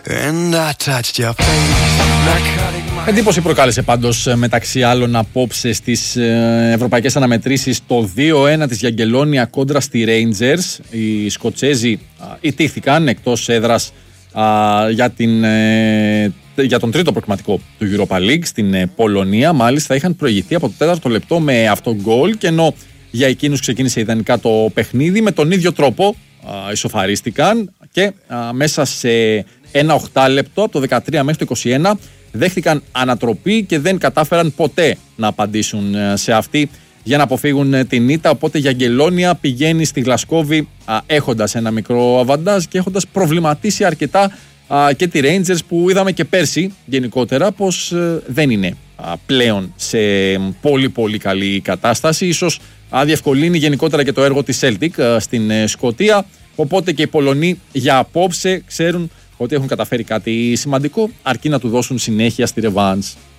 Εντύπωση προκάλεσε πάντως μεταξύ άλλων απόψε στις ευρωπαϊκές αναμετρήσεις το 2-1 της Γιαγκελόνια κόντρα στη Rangers. Οι Σκοτσέζοι ιτήθηκαν εκτός έδρας για τον τρίτο προκριματικό του Europa League στην Πολωνία. Μάλιστα είχαν προηγηθεί από το 4ο λεπτό με αυτό γκολ, και ενώ για εκείνους ξεκίνησε ιδανικά το παιχνίδι, με τον ίδιο τρόπο ισοφαρίστηκαν και μέσα σε ένα 8 λεπτό από το 13 μέχρι το 21 δέχτηκαν ανατροπή και δεν κατάφεραν ποτέ να απαντήσουν σε αυτή για να αποφύγουν την ήττα. Οπότε η Γιαγκελόνια πηγαίνει στη Γλασκόβη έχοντας ένα μικρό αβαντάζ και έχοντας προβληματίσει αρκετά και τη Rangers, που είδαμε και πέρσι γενικότερα πως δεν είναι πλέον σε πολύ πολύ καλή κατάσταση. Ίσως διευκολύνει γενικότερα και το έργο της Celtic στην Σκωτία. Οπότε και οι Πολωνοί για απόψε ξέρουν ότι έχουν καταφέρει κάτι σημαντικό, αρκεί να του δώσουν συνέχεια στη ρεβάνς.